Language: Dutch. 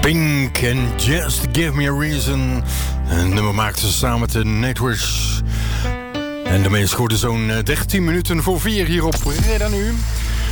Pink and Just Give Me a Reason. Een nummer maakten ze samen met de Nightwish. En daarmee scoorde zo'n 13 minuten voor 4 hier op Redda Nu.